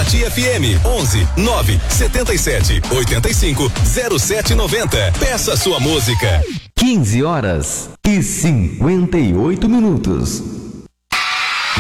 Paraty FM 11 9 77 85 07 90. Peça sua música. 15 horas e 58 minutos.